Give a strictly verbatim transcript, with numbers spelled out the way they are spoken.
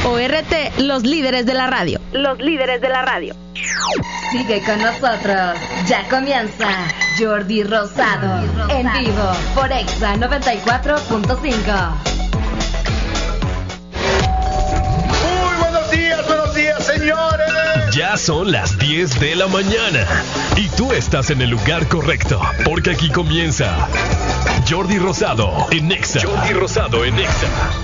O R T, los líderes de la radio. Los líderes de la radio. Sigue con nosotros. Ya comienza Jordi Rosado, Jordi Rosado. En vivo por Exa noventa y cuatro punto cinco. Muy buenos días, buenos días, señores. Ya son las diez de la mañana y tú estás en el lugar correcto, porque aquí comienza Jordi Rosado en Exa. Jordi Rosado en Exa.